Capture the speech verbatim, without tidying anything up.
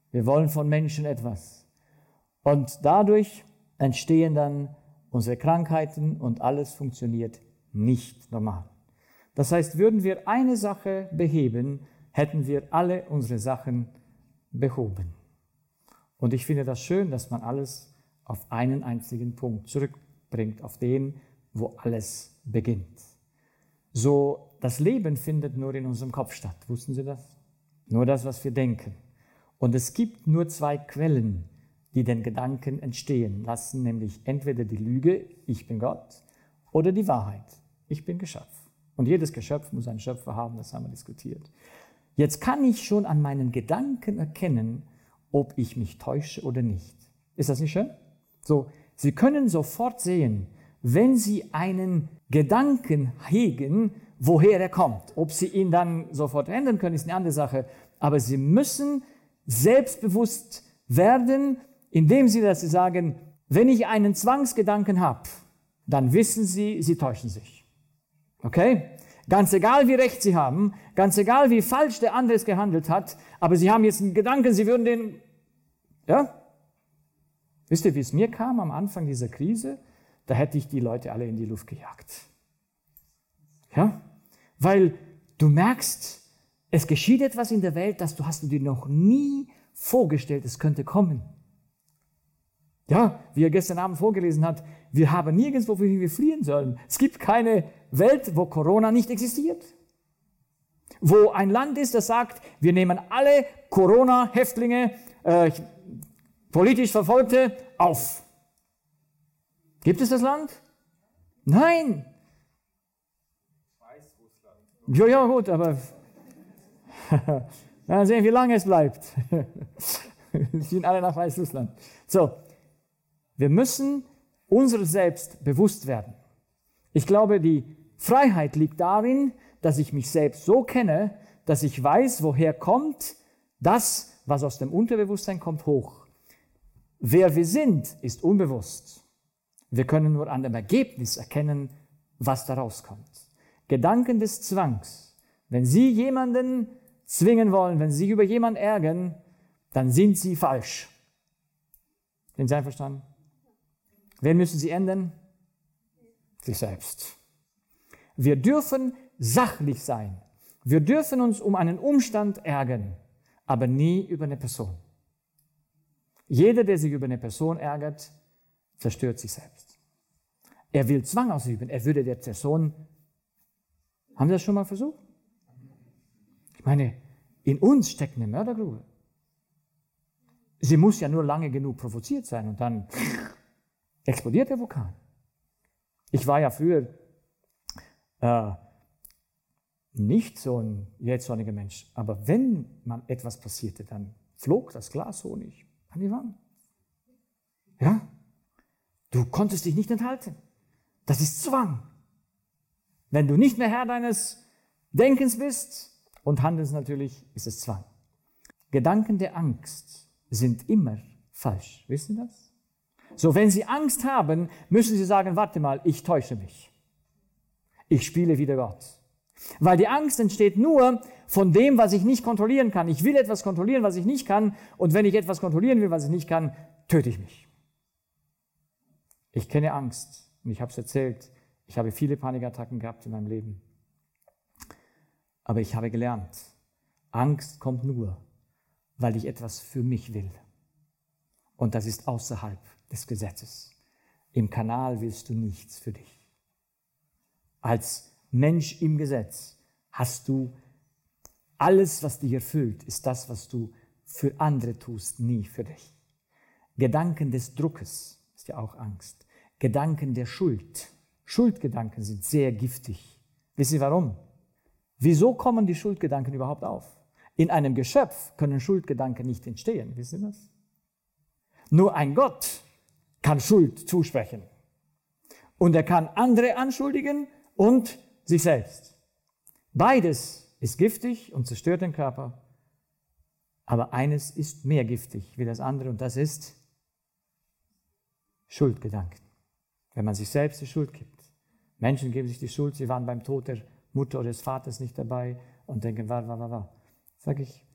Wir wollen von Menschen etwas. Und dadurch entstehen dann unsere Krankheiten und alles funktioniert nicht normal. Das heißt, würden wir eine Sache beheben, hätten wir alle unsere Sachen behoben. Und ich finde das schön, dass man alles auf einen einzigen Punkt zurückbringt, auf den, wo alles beginnt. So, das Leben findet nur in unserem Kopf statt. Wussten Sie das? Nur das, was wir denken. Und es gibt nur zwei Quellen, die den Gedanken entstehen lassen, nämlich entweder die Lüge, ich bin Gott, oder die Wahrheit, ich bin Geschöpf. Und jedes Geschöpf muss einen Schöpfer haben, das haben wir diskutiert. Jetzt kann ich schon an meinen Gedanken erkennen, ob ich mich täusche oder nicht. Ist das nicht schön? So, Sie können sofort sehen, wenn Sie einen Gedanken hegen, woher er kommt. Ob Sie ihn dann sofort ändern können, ist eine andere Sache. Aber Sie müssen selbstbewusst werden, indem Sie, dass Sie sagen, wenn ich einen Zwangsgedanken habe, dann wissen Sie, Sie täuschen sich. Okay? Ganz egal, wie recht Sie haben, ganz egal, wie falsch der andere es gehandelt hat, aber Sie haben jetzt einen Gedanken, Sie würden den, ja? Wisst ihr, wie es mir kam am Anfang dieser Krise? Da hätte ich die Leute alle in die Luft gejagt. Ja? Weil du merkst, es geschieht etwas in der Welt, das du hast du dir noch nie vorgestellt, es könnte kommen. Ja, wie er gestern Abend vorgelesen hat, wir haben nirgends, wo wir fliehen sollen. Es gibt keine Welt, wo Corona nicht existiert. Wo ein Land ist, das sagt, wir nehmen alle Corona-Häftlinge, äh, politisch Verfolgte auf. Gibt es das Land? Nein. Ja, ja, gut, aber mal sehen, wie lange es bleibt. Wir gehen alle nach Weißrussland. So, wir müssen unser Selbst bewusst werden. Ich glaube, die Freiheit liegt darin, dass ich mich selbst so kenne, dass ich weiß, woher kommt das, was aus dem Unterbewusstsein kommt, hoch. Wer wir sind, ist unbewusst. Wir können nur an dem Ergebnis erkennen, was daraus kommt. Gedanken des Zwangs. Wenn Sie jemanden zwingen wollen, wenn Sie sich über jemanden ärgern, dann sind Sie falsch. Sind Sie einverstanden? Wen müssen Sie ändern? Sich selbst. Wir dürfen sachlich sein. Wir dürfen uns um einen Umstand ärgern, aber nie über eine Person. Jeder, der sich über eine Person ärgert, zerstört sich selbst. Er will Zwang ausüben. Er würde der Person... Haben Sie das schon mal versucht? Ich meine, in uns steckt eine Mördergrube. Sie muss ja nur lange genug provoziert sein und dann explodiert der Vulkan. Ich war ja früher äh, nicht so ein jähzorniger Mensch, aber wenn man etwas passierte, dann flog das Glas Honig an die Wand. Ja? Du konntest dich nicht enthalten. Das ist Zwang. Wenn du nicht mehr Herr deines Denkens bist und handelst natürlich, ist es Zwang. Gedanken der Angst sind immer falsch. Wissen Sie das? So, wenn Sie Angst haben, müssen Sie sagen, warte mal, ich täusche mich. Ich spiele wieder Gott. Weil die Angst entsteht nur von dem, was ich nicht kontrollieren kann. Ich will etwas kontrollieren, was ich nicht kann. Und wenn ich etwas kontrollieren will, was ich nicht kann, töte ich mich. Ich kenne Angst. Und ich habe es erzählt. Ich habe viele Panikattacken gehabt in meinem Leben. Aber ich habe gelernt, Angst kommt nur, weil ich etwas für mich will. Und das ist außerhalb des Gesetzes. Im Kanal willst du nichts für dich. Als Mensch im Gesetz hast du alles, was dich erfüllt, ist das, was du für andere tust, nie für dich. Gedanken des Druckes ist ja auch Angst. Gedanken der Schuld. Schuldgedanken sind sehr giftig. Wissen Sie warum? Wieso kommen die Schuldgedanken überhaupt auf? In einem Geschöpf können Schuldgedanken nicht entstehen. Wissen Sie das? Nur ein Gott kann Schuld zusprechen. Und er kann andere anschuldigen und sich selbst. Beides ist giftig und zerstört den Körper. Aber eines ist mehr giftig wie das andere und das ist Schuldgedanken. Wenn man sich selbst die Schuld gibt. Menschen geben sich die Schuld, sie waren beim Tod der Mutter oder des Vaters nicht dabei und denken, wa, wa, wa, wa. Sag ich,